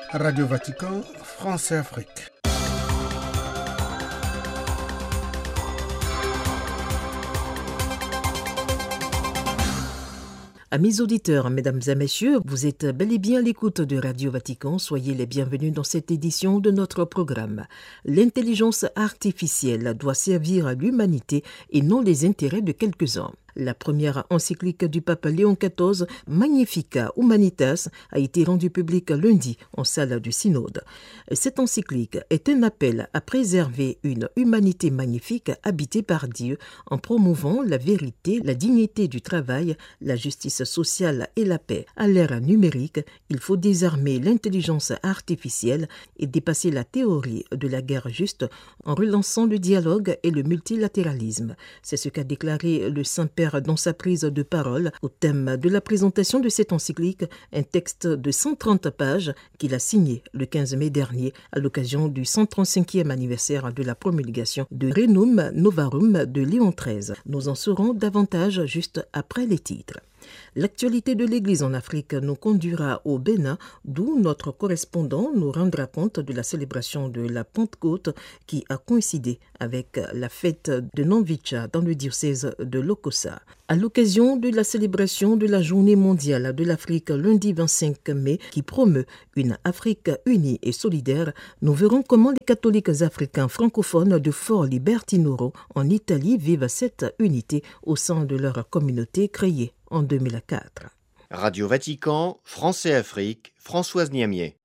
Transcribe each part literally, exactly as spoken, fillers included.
Radio Vatican, France et Afrique. Amis auditeurs, mesdames et messieurs, vous êtes bel et bien à l'écoute de Radio Vatican. Soyez les bienvenus dans cette édition de notre programme. L'intelligence artificielle doit servir à l'humanité et non les intérêts de quelques-uns. La première encyclique du pape Léon quatorze, Magnificat Humanitas, a été rendue publique lundi en salle du synode. Cette encyclique est un appel à préserver une humanité magnifique habitée par Dieu en promouvant la vérité, la dignité du travail, la justice sociale et la paix. À l'ère numérique, il faut désarmer l'intelligence artificielle et dépasser la théorie de la guerre juste en relançant le dialogue et le multilatéralisme. C'est ce qu'a déclaré le Saint-Père dans sa prise de parole au thème de la présentation de cette encyclique, un texte de cent trente pages qu'il a signé le quinze mai dernier à l'occasion du cent trente-cinquième anniversaire de la promulgation de Rerum Novarum de Léon treize. Nous en saurons davantage juste après les titres. L'actualité de l'Église en Afrique nous conduira au Bénin, d'où notre correspondant nous rendra compte de la célébration de la Pentecôte qui a coïncidé avec la fête de Namvicha dans le diocèse de Lokossa. À l'occasion de la célébration de la Journée mondiale de l'Afrique lundi vingt-cinq mai qui promeut une Afrique unie et solidaire, nous verrons comment les catholiques africains francophones de Fort Libertinoro en Italie vivent cette unité au sein de leur communauté créée en deux mille quatre. Radio Vatican, France et Afrique, Françoise Niamier.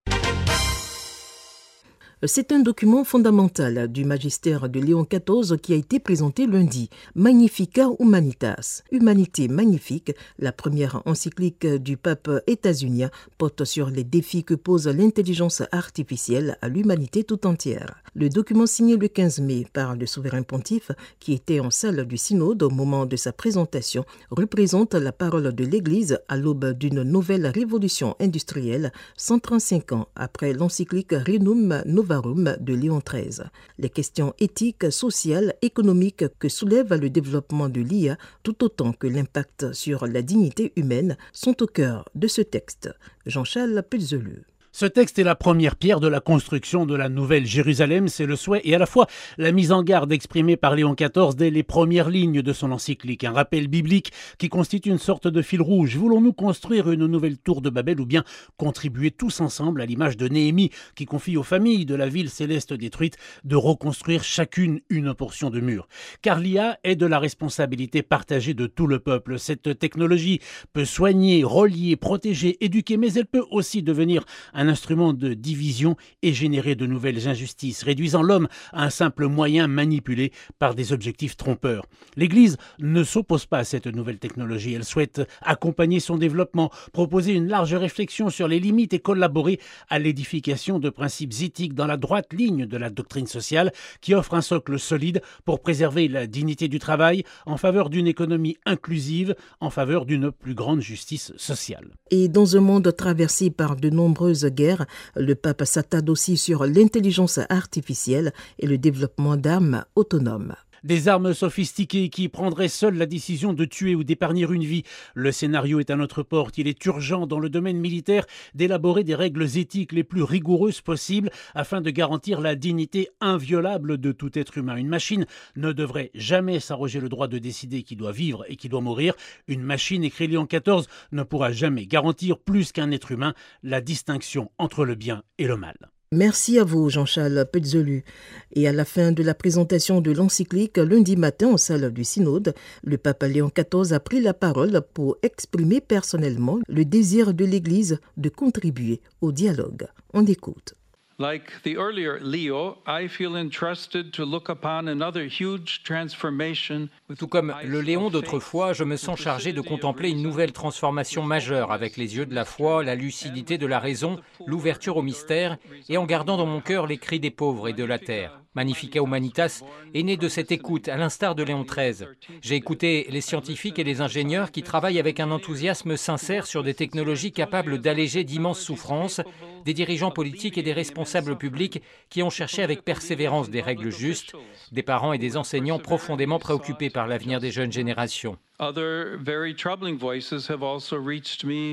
C'est un document fondamental du magistère de Léon quatorze qui a été présenté lundi. Magnificat Humanitas, Humanité magnifique, la première encyclique du pape états-unien, porte sur les défis que pose l'intelligence artificielle à l'humanité tout entière. Le document signé le quinze mai par le souverain pontife, qui était en salle du synode au moment de sa présentation, représente la parole de l'Église à l'aube d'une nouvelle révolution industrielle, cent trente-cinq ans après l'encyclique Rerum Novarum de Léon treize. Les questions éthiques, sociales, économiques que soulève le développement de l'I A, tout autant que l'impact sur la dignité humaine, sont au cœur de ce texte. Jean-Charles Pelzelu. Ce texte est la première pierre de la construction de la Nouvelle Jérusalem, c'est le souhait et à la fois la mise en garde exprimée par Léon quatorze dès les premières lignes de son encyclique, un rappel biblique qui constitue une sorte de fil rouge. Voulons-nous construire une nouvelle tour de Babel ou bien contribuer tous ensemble à l'image de Néhémie qui confie aux familles de la ville céleste détruite de reconstruire chacune une portion de mur? Car l'I A est de la responsabilité partagée de tout le peuple. Cette technologie peut soigner, relier, protéger, éduquer, mais elle peut aussi devenir un un instrument de division et générer de nouvelles injustices, réduisant l'homme à un simple moyen manipulé par des objectifs trompeurs. L'Église ne s'oppose pas à cette nouvelle technologie. Elle souhaite accompagner son développement, proposer une large réflexion sur les limites et collaborer à l'édification de principes éthiques dans la droite ligne de la doctrine sociale qui offre un socle solide pour préserver la dignité du travail en faveur d'une économie inclusive, en faveur d'une plus grande justice sociale. Et dans un monde traversé par de nombreuses guerre, le pape s'attarde aussi sur l'intelligence artificielle et le développement d'armes autonomes. Des armes sophistiquées qui prendraient seules la décision de tuer ou d'épargner une vie. Le scénario est à notre porte. Il est urgent dans le domaine militaire d'élaborer des règles éthiques les plus rigoureuses possibles afin de garantir la dignité inviolable de tout être humain. Une machine ne devrait jamais s'arroger le droit de décider qui doit vivre et qui doit mourir. Une machine, écrit Léon quatorze, ne pourra jamais garantir plus qu'un être humain la distinction entre le bien et le mal. Merci à vous, Jean-Charles Pelzelu. Et à la fin de la présentation de l'encyclique, lundi matin en salle du synode, le pape Léon quatorze a pris la parole pour exprimer personnellement le désir de l'Église de contribuer au dialogue. On écoute. Like the earlier Leo, I feel entrusted to look upon another huge transformation. Tout comme le Léon d'autrefois, je me sens chargé de contempler une nouvelle transformation majeure avec les yeux de la foi, la lucidité de la raison, l'ouverture au mystère et en gardant dans mon cœur les cris des pauvres et de la terre. Magnificat Humanitas est né de cette écoute, à l'instar de Léon treize. J'ai écouté les scientifiques et les ingénieurs qui travaillent avec un enthousiasme sincère sur des technologies capables d'alléger d'immenses souffrances, des dirigeants politiques et des responsables publics qui ont cherché avec persévérance des règles justes, des parents et des enseignants profondément préoccupés par l'avenir des jeunes générations. Other very troubling voices have also reached me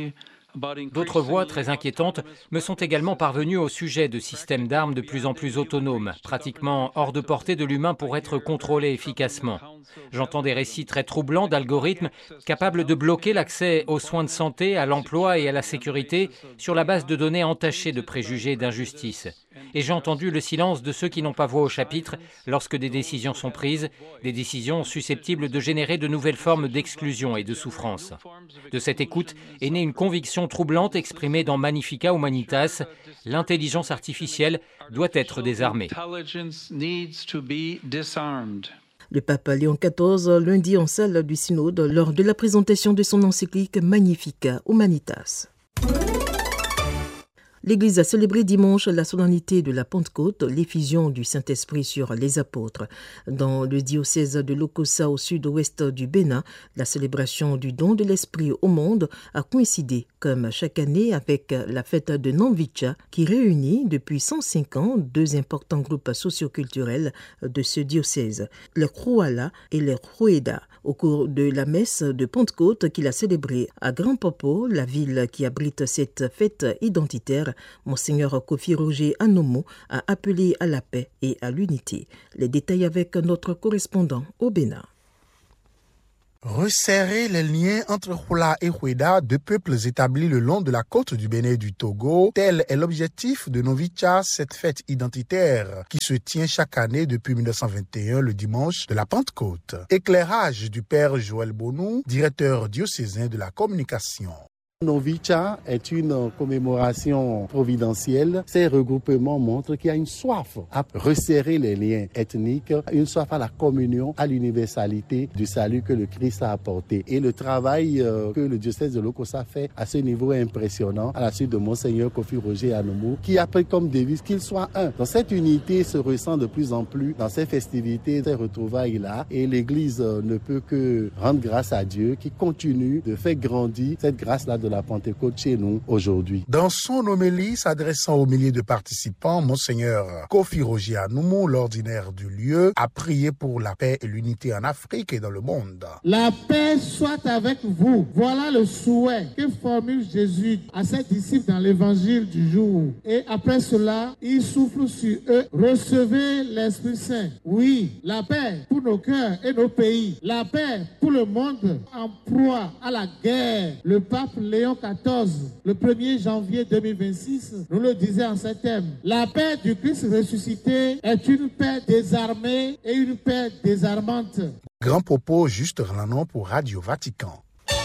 D'autres voix très inquiétantes me sont également parvenues au sujet de systèmes d'armes de plus en plus autonomes, pratiquement hors de portée de l'humain pour être contrôlés efficacement. J'entends des récits très troublants d'algorithmes capables de bloquer l'accès aux soins de santé, à l'emploi et à la sécurité sur la base de données entachées de préjugés et d'injustice. Et j'ai entendu le silence de ceux qui n'ont pas voix au chapitre lorsque des décisions sont prises, des décisions susceptibles de générer de nouvelles formes d'exclusion et de souffrance. De cette écoute est née une conviction troublante exprimée dans Magnificat Humanitas: l'intelligence artificielle doit être désarmée. Le pape Léon quatorze, lundi en salle du synode, lors de la présentation de son encyclique Magnificat Humanitas. L'Église a célébré dimanche la solennité de la Pentecôte, l'effusion du Saint-Esprit sur les apôtres. Dans le diocèse de Lokossa, au sud-ouest du Bénin, la célébration du don de l'Esprit au monde a coïncidé, comme chaque année, avec la fête de Namvicha, qui réunit depuis cent cinq ans deux importants groupes socioculturels de ce diocèse, les Krouala et les Roueda. Au cours de la messe de Pentecôte qu'il a célébrée à Grand Popo, la ville qui abrite cette fête identitaire, Monseigneur Kofi Roger Anomo a appelé à la paix et à l'unité. Les détails avec notre correspondant au Bénin. Resserrer les liens entre Hula et Houeda, deux peuples établis le long de la côte du Bénin et du Togo, tel est l'objectif de Namvicha, cette fête identitaire qui se tient chaque année depuis mille neuf cent vingt et un, le dimanche de la Pentecôte. Éclairage du père Joël Bonou, directeur diocésain de la communication. Namvicha est une commémoration providentielle. Ces regroupements montrent qu'il y a une soif à resserrer les liens ethniques, une soif à la communion, à l'universalité du salut que le Christ a apporté. Et le travail que le diocèse de Lokossa fait à ce niveau est impressionnant, à la suite de Monseigneur Kofi Roger Anomo, qui a pris comme devise qu'il soit un. Donc cette unité se ressent de plus en plus dans ces festivités, ces retrouvailles-là, et l'Église ne peut que rendre grâce à Dieu qui continue de faire grandir cette grâce-là de la Pentecôte chez nous aujourd'hui. Dans son homélie s'adressant aux milliers de participants, Monseigneur Kofi Roger Anomo, l'ordinaire du lieu, a prié pour la paix et l'unité en Afrique et dans le monde. La paix soit avec vous. Voilà le souhait que formule Jésus à ses disciples dans l'évangile du jour. Et après cela, il souffle sur eux. Recevez l'Esprit Saint. Oui, la paix pour nos cœurs et nos pays. La paix pour le monde en proie à la guerre. Le pape Léon quatorze, le premier janvier deux mille vingt-six, nous le disait en ces termes. La paix du Christ ressuscité est une paix désarmée et une paix désarmante. Grand Popo, juste Ranon pour Radio Vatican.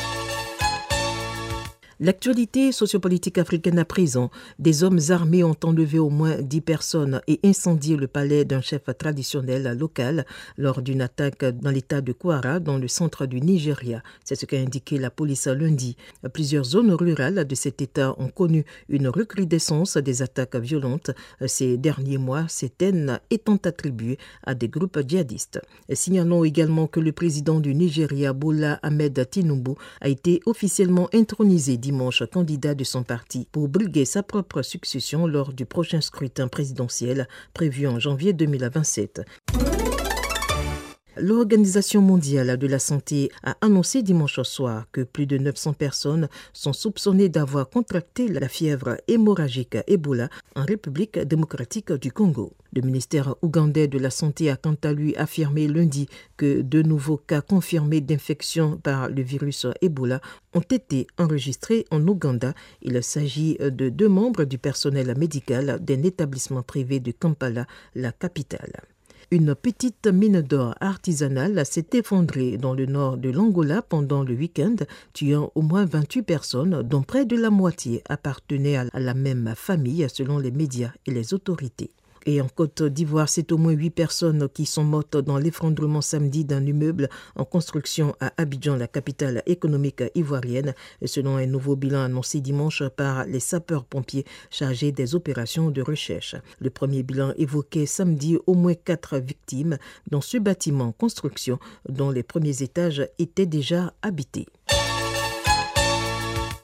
L'actualité sociopolitique africaine à présent. Des hommes armés ont enlevé au moins dix personnes et incendié le palais d'un chef traditionnel local lors d'une attaque dans l'état de Kwara, dans le centre du Nigeria. C'est ce qu'a indiqué la police lundi. Plusieurs zones rurales de cet état ont connu une recrudescence des attaques violentes ces derniers mois, cette haine étant attribuée à des groupes djihadistes. Signalons également que le président du Nigeria, Bola Ahmed Tinubu, a été officiellement intronisé dimanche candidat de son parti pour briguer sa propre succession lors du prochain scrutin présidentiel prévu en janvier deux mille vingt-sept. L'Organisation mondiale de la santé a annoncé dimanche soir que plus de neuf cents personnes sont soupçonnées d'avoir contracté la fièvre hémorragique Ebola en République démocratique du Congo. Le ministère ougandais de la Santé a quant à lui affirmé lundi que de nouveaux cas confirmés d'infection par le virus Ebola ont été enregistrés en Ouganda. Il s'agit de deux membres du personnel médical d'un établissement privé de Kampala, la capitale. Une petite mine d'or artisanale s'est effondrée dans le nord de l'Angola pendant le week-end, tuant au moins vingt-huit personnes, dont près de la moitié appartenaient à la même famille, selon les médias et les autorités. Et en Côte d'Ivoire, c'est au moins huit personnes qui sont mortes dans l'effondrement samedi d'un immeuble en construction à Abidjan, la capitale économique ivoirienne, selon un nouveau bilan annoncé dimanche par les sapeurs-pompiers chargés des opérations de recherche. Le premier bilan évoquait samedi au moins quatre victimes dans ce bâtiment en construction dont les premiers étages étaient déjà habités.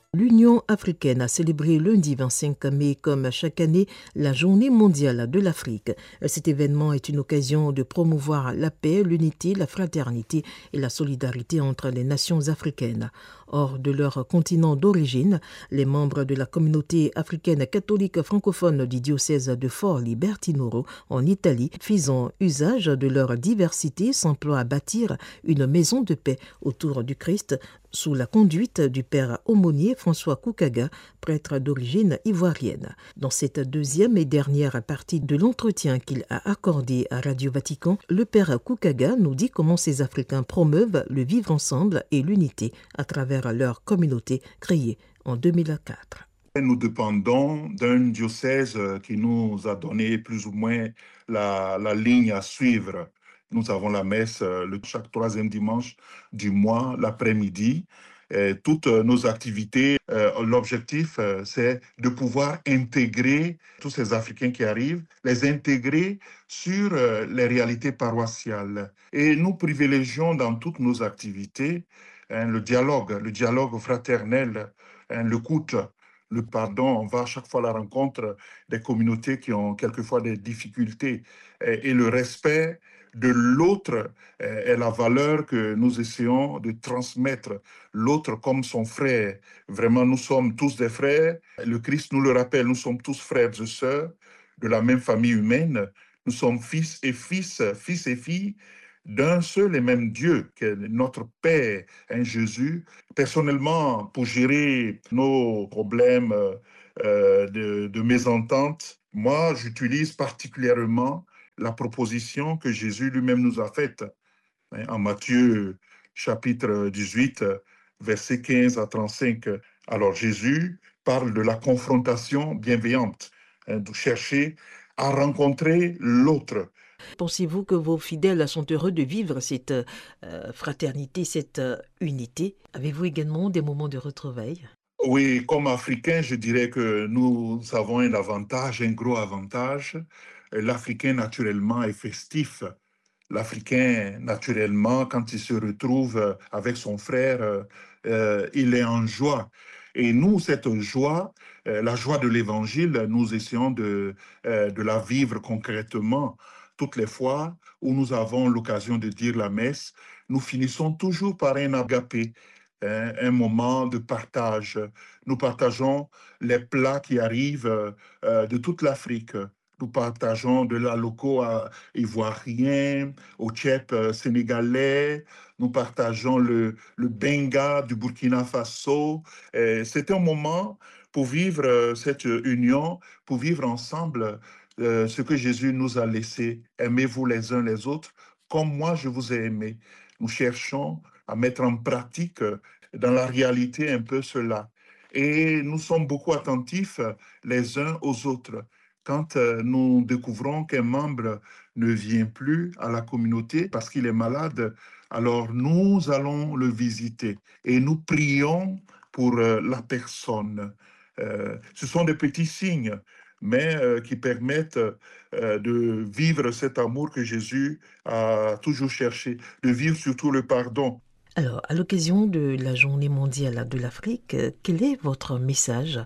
L'Union africaine a célébré lundi vingt-cinq mai, comme chaque année, la Journée mondiale de l'Afrique. Cet événement est une occasion de promouvoir la paix, l'unité, la fraternité et la solidarité entre les nations africaines. Hors de leur continent d'origine, les membres de la communauté africaine catholique francophone du diocèse de Forlì-Bertinoro en Italie, faisant usage de leur diversité, s'emploient à bâtir une maison de paix autour du Christ sous la conduite du père aumônier François Koukaga, prêtre d'origine ivoirienne. Dans cette deuxième et dernière partie de l'entretien qu'il a accordé à Radio Vatican, le père Koukaga nous dit comment ces Africains promeuvent le vivre ensemble et l'unité à travers leur communauté créée en deux mille quatre. Nous dépendons d'un diocèse qui nous a donné plus ou moins la, la ligne à suivre. Nous avons la messe le, chaque troisième dimanche du mois, l'après-midi. Et toutes nos activités, euh, l'objectif, euh, c'est de pouvoir intégrer tous ces Africains qui arrivent, les intégrer sur euh, les réalités paroissiales. Et nous privilégions dans toutes nos activités hein, le dialogue, le dialogue fraternel, hein, l'écoute, le pardon. On va à chaque fois à la rencontre des communautés qui ont quelquefois des difficultés et, et le respect de l'autre est la valeur que nous essayons de transmettre, l'autre comme son frère. Vraiment, nous sommes tous des frères. Le Christ nous le rappelle, nous sommes tous frères et sœurs de la même famille humaine. Nous sommes fils et fils, fils et filles d'un seul et même Dieu, qui est notre Père, hein, Jésus. Personnellement, pour gérer nos problèmes euh, de, de mésentente, moi, j'utilise particulièrement la proposition que Jésus lui-même nous a faite hein, en Matthieu chapitre dix-huit, versets quinze à trente-cinq. Alors Jésus parle de la confrontation bienveillante, hein, de chercher à rencontrer l'autre. Pensez-vous que vos fidèles sont heureux de vivre cette euh, fraternité, cette euh, unité? Avez-vous également des moments de retrouvailles? Oui, comme Africain, je dirais que nous avons un avantage, un gros avantage. L'Africain, naturellement, est festif. L'Africain, naturellement, quand il se retrouve avec son frère, euh, il est en joie. Et nous, cette joie, euh, la joie de l'Évangile, nous essayons de, euh, de la vivre concrètement. Toutes les fois où nous avons l'occasion de dire la messe, nous finissons toujours par un agapé, hein, un moment de partage. Nous partageons les plats qui arrivent euh, de toute l'Afrique. Nous partageons de la loco ivoirien, au tchèp sénégalais. Nous partageons le, le benga du Burkina Faso. C'est un moment pour vivre cette union, pour vivre ensemble euh, ce que Jésus nous a laissé. Aimez-vous les uns les autres comme moi je vous ai aimé. Nous cherchons à mettre en pratique dans la réalité un peu cela. Et nous sommes beaucoup attentifs les uns aux autres. Quand nous découvrons qu'un membre ne vient plus à la communauté parce qu'il est malade, alors nous allons le visiter et nous prions pour la personne. Euh, ce sont des petits signes, mais euh, qui permettent euh, de vivre cet amour que Jésus a toujours cherché, de vivre surtout le pardon. Alors, à l'occasion de la Journée mondiale de l'Afrique, quel est votre message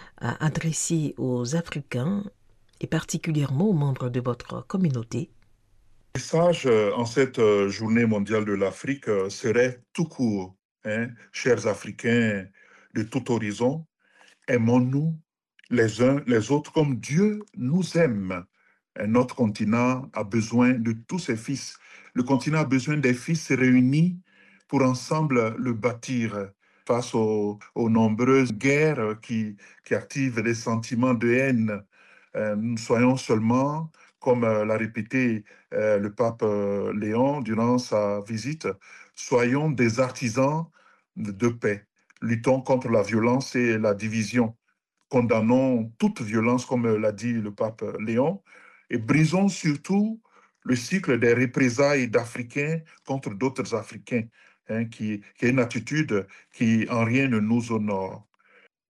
à adresser aux Africains et particulièrement aux membres de votre communauté? Le message en cette Journée mondiale de l'Afrique serait tout court. Hein, chers Africains de tout horizon, aimons-nous les uns les autres comme Dieu nous aime. Notre continent a besoin de tous ses fils. Le continent a besoin des fils réunis pour ensemble le bâtir face aux, aux nombreuses guerres qui, qui activent des sentiments de haine. Euh, nous soyons seulement, comme euh, l'a répété euh, le pape euh, Léon durant sa visite, soyons des artisans de, de paix. Luttons contre la violence et la division. Condamnons toute violence, comme l'a dit le pape Léon, et brisons surtout le cycle des représailles d'Africains contre d'autres Africains, hein, qui, qui est une attitude qui en rien ne nous honore.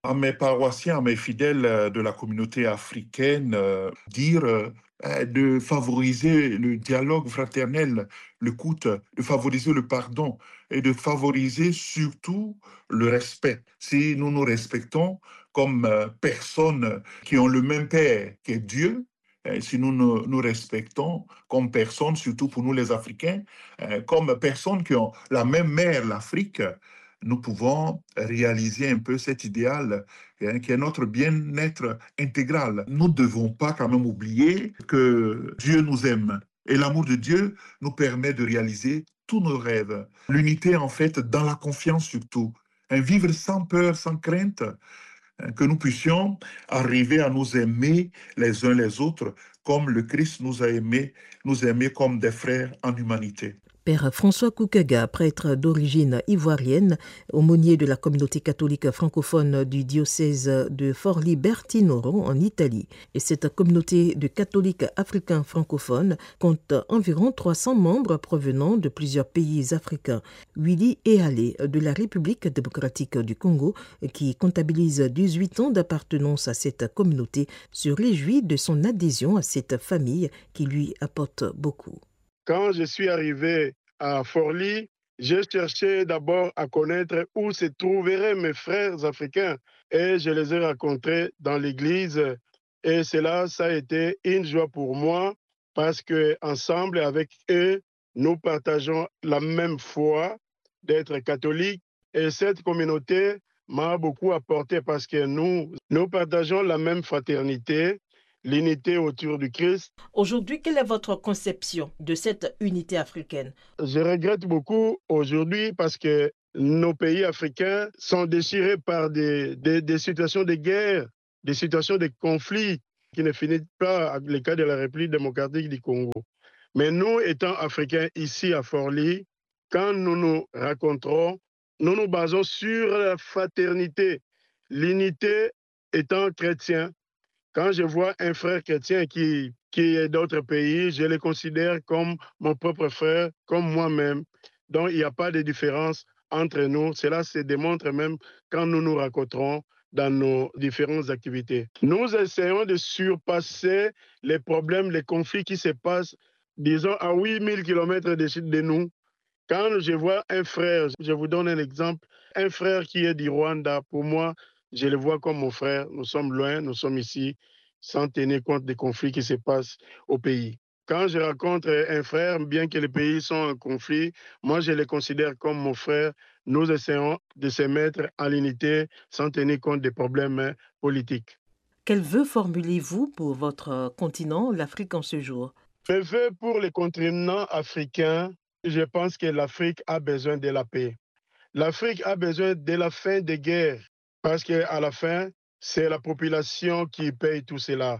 à mes paroissiens, à mes fidèles de la communauté africaine, euh, dire euh, de favoriser le dialogue fraternel, l'écoute, de favoriser le pardon et de favoriser surtout le respect. Si nous nous respectons comme euh, personnes qui ont le même Père qu'est Dieu, euh, si nous nous, nous respectons comme personnes, surtout pour nous les Africains, euh, comme personnes qui ont la même mère, l'Afrique, nous pouvons réaliser un peu cet idéal hein, qui est notre bien-être intégral. Nous ne devons pas quand même oublier que Dieu nous aime et l'amour de Dieu nous permet de réaliser tous nos rêves. L'unité en fait dans la confiance surtout, un vivre sans peur, sans crainte, hein, que nous puissions arriver à nous aimer les uns les autres comme le Christ nous a aimés, nous aimer comme des frères en humanité. Père François Koukaga, prêtre d'origine ivoirienne, aumônier de la communauté catholique francophone du diocèse de Forlì-Bertinoro en Italie. Et cette communauté de catholiques africains francophones compte environ trois cents membres provenant de plusieurs pays africains. Willy Ehale de la République démocratique du Congo, qui comptabilise dix-huit ans d'appartenance à cette communauté, se réjouit de son adhésion à cette famille qui lui apporte beaucoup. Quand je suis arrivé à Forlì, j'ai cherché d'abord à connaître où se trouveraient mes frères africains et je les ai rencontrés dans l'église. Et cela, ça a été une joie pour moi parce que ensemble avec eux, nous partageons la même foi d'être catholiques. Et cette communauté m'a beaucoup apporté parce que nous, nous partageons la même fraternité, l'unité autour du Christ. Aujourd'hui, quelle est votre conception de cette unité africaine? Je regrette beaucoup aujourd'hui parce que nos pays africains sont déchirés par des, des, des situations de guerre, des situations de conflits qui ne finissent pas avec le cas de la République démocratique du Congo. Mais nous, étant africains ici à Forlì, quand nous nous rencontrons, nous nous basons sur la fraternité, l'unité étant chrétien. Quand je vois un frère chrétien qui, qui est d'autres pays, je le considère comme mon propre frère, comme moi-même. Donc, il n'y a pas de différence entre nous. Cela se démontre même quand nous nous rencontrons dans nos différentes activités. Nous essayons de surpasser les problèmes, les conflits qui se passent, disons, à huit mille kilomètres de, de nous. Quand je vois un frère, je vous donne un exemple, un frère qui est du Rwanda, pour moi, je le vois comme mon frère. Nous sommes loin, nous sommes ici, sans tenir compte des conflits qui se passent au pays. Quand je rencontre un frère, bien que les pays sont en conflit, moi je le considère comme mon frère. Nous essayons de se mettre en unité sans tenir compte des problèmes politiques. Quel vœu formulez-vous pour votre continent, l'Afrique en ce jour? Le vœu pour le continent africain, je pense que l'Afrique a besoin de la paix. L'Afrique a besoin de la fin des guerres. Parce qu'à la fin, c'est la population qui paye tout cela.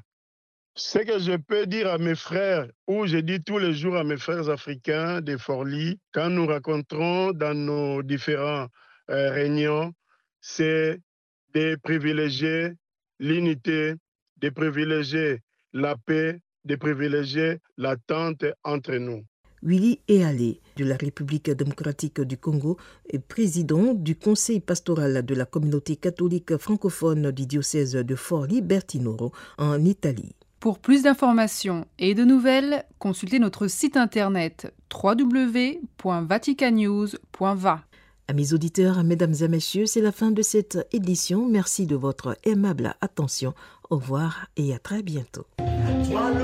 Ce que je peux dire à mes frères, ou je dis tous les jours à mes frères africains de Forlì, quand nous rencontrons dans nos différentes euh, réunions, c'est de privilégier l'unité, de privilégier la paix, de privilégier l'attente entre nous. Willy Ehale de la République démocratique du Congo est président du conseil pastoral de la communauté catholique francophone du diocèse de Forlì-Bertinoro en Italie. Pour plus d'informations et de nouvelles, consultez notre site internet w w w point vaticanews point v a. Amis auditeurs, mesdames et messieurs, c'est la fin de cette édition. Merci de votre aimable attention. Au revoir et à très bientôt.